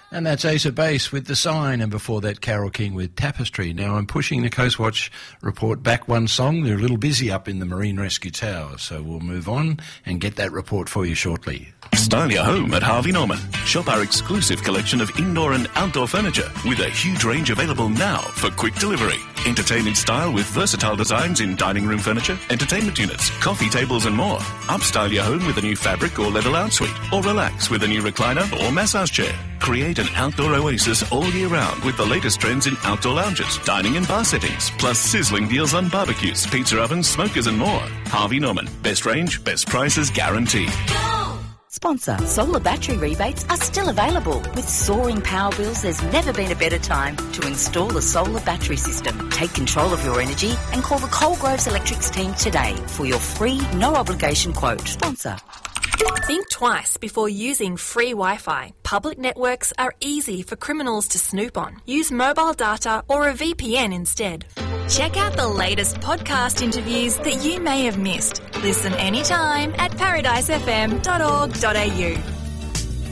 And that's Ace of Base with The Sign, and before that Carole King with Tapestry. Now I'm pushing the Coastwatch report back one song. They're a little busy up in the Marine Rescue Tower, so we'll move on and get that report for you shortly. Style your home at Harvey Norman. Shop our exclusive collection of indoor and outdoor furniture with a huge range available now for quick delivery. Entertain in style with versatile designs in dining room furniture, entertainment units, coffee tables and more. Upstyle your home with a new fabric or leather lounge suite, or relax with a new recliner or massage chair. Create an outdoor oasis all year round with the latest trends in outdoor lounges, dining and bar settings, plus sizzling deals on barbecues, pizza ovens, smokers and more. Harvey Norman. Best range, best prices guaranteed. Sponsor, solar battery rebates are still available. With soaring power bills, there's never been a better time to install a solar battery system. Take control of your energy and call the Coalgroves Electrics team today for your free, no-obligation quote. Sponsor. Think twice before using free Wi-Fi. Public networks are easy for criminals to snoop on. Use mobile data or a VPN instead. Check out the latest podcast interviews that you may have missed. Listen anytime at paradisefm.org.au.